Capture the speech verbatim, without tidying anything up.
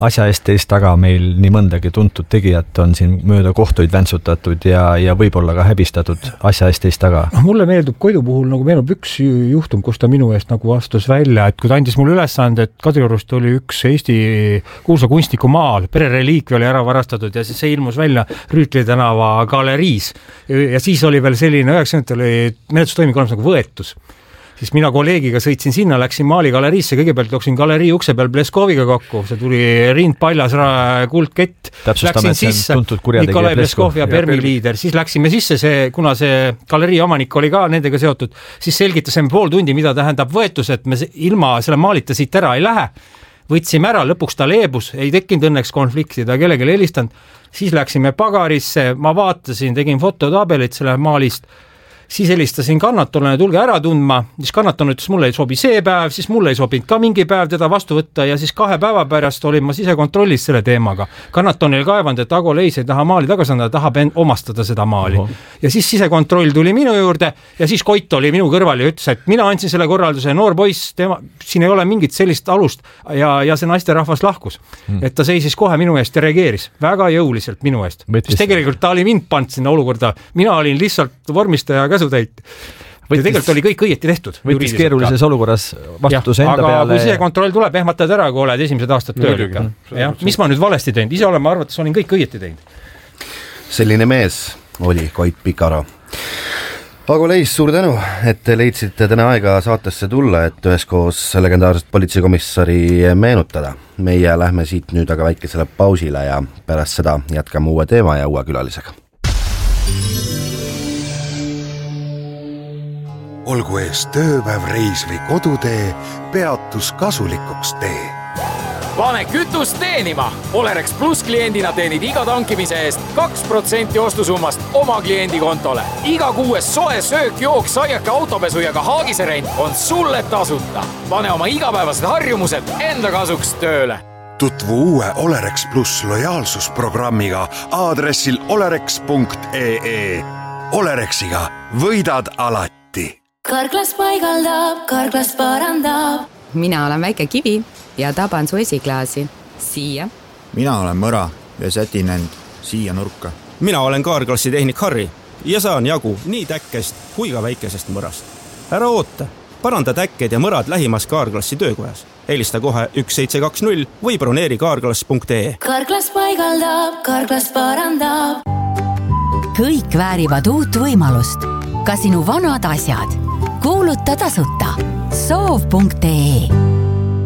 asja eest teist taga meil nii mõndagi tuntud tegijat on siin mööda kohtuid väntsutatud ja, ja võib-olla ka häbistatud asja eest teist taga. No, mulle meeldub Koidu puhul nagu meenub üks juhtum, kus ta minu eest nagu astus välja, et kui ta andis mulle ülesande, et Kadriorust oli üks Eesti kuulsa kunstniku maal, perereliikvi oli ära varastatud ja siis see ilmus välja Rüütli tänava galeriis ja siis oli veel selline üheksakümnendatel oli menetlustoiming olemas nagu võetus. Siis mina kolleegiga sõitsin sinna, läksin Maali galeriisse, kõigepealt jooksin galerii ukse peal Bleskoviga kokku, see tuli rind paljas kuldkett. Täpsustame, et see on tuntud kurjategija Nikolai Bleskov ja Permi liider. Siis läksime sisse, see, kuna see galerii omanik oli ka nendega seotud, siis selgitasime pool tundi, mida tähendab võetus, et me ilma selle maalita siit ära ei lähe. Võtsime ära, lõpuks ta leebus, ei tekkinud õnneks konflikti, ta kellelegi helistanud. Siis läksime pagarisse, ma vaatasin, tegin fototabelit selle maalist, siis helistasin kannatonale, tulge ära tundma, siis kannaton ütles, mulle ei sobi see päev, siis mulle ei sobinud ka mingi päev teda vastu võtta ja siis kahe päeva pärast olin ma sisekontrollis selle teemaga. Kannatonil kaevanud, et Ago Leis ei taha maali tagasi anda, tahab end omastada seda maali. Oho. Ja siis sisekontroll tuli minu juurde ja siis Koit oli minu kõrval ja ütles, et mina andsin selle korralduse, noor poiss, tema, siin ei ole mingit sellist alust ja, ja see naisterahvas lahkus. Hmm. Et ta seisis kohe minu eest ja reageeris väga jõuliselt minu eest. Võttis... Tegelikult ta oli mind pand sinna olukorda, mina olin lihtsalt vormistaja käsutäit. Ja tegelikult oli kõik õieti tehtud. Võttis keerulises olukorras vastutuse enda aga peale. Aga kui see kontroll tuleb, ehmatad ära, kui oled esimesed aastad tööl. Mis ma nüüd valesti teinud? Ise olen, ma arvates, olin kõik õieti teinud. Selline mees oli Koit Pikara. Ago Leis, suur tänu, et leidsite täna aega saatesse tulla, et üheskoos legendaarset politseikomissari meenutada. Meie lähme siit nüüd aga väikesele pausile ja pärast seda jätkame uue teema ja uue külalisega. Olgu ees tööpäev, reis või kodutee, peatus kasulikuks tee. Pane kütust teenima! Olerex Plus kliendina teenid iga tankimise eest kaks protsenti ostusummast oma kliendi kontole. Iga kuues soe söök, jook, saiake, autopesu ja ka haagiserent on sulle tasuta. Pane oma igapäevased harjumused enda kasuks tööle. Tutvu uue Olerex Plus lojaalsusprogrammiga aadressil olerex punkt ee. Olerexiga võidad alati. Karklas paigaldab, karklas parandab. Mina olen väike kivi ja taban su esiklaasi. Siia. Mina olen mõra ja sätin end siia nurka. Mina olen kaarklassi tehnik Harri ja saan jagu nii täkkest kui ka väikesest mõrast. Ära oota, paranda täkked ja mõrad lähimas kaarklassi töökojas. Helista kohe üks seitse kaks null või broneeri kaarklas punkt ee. Karklas paigaldab, karklas parandab. Kõik väärivad uut võimalust. Ka sinu vanad asjad. Kuuluta tasuta. soov punkt ee.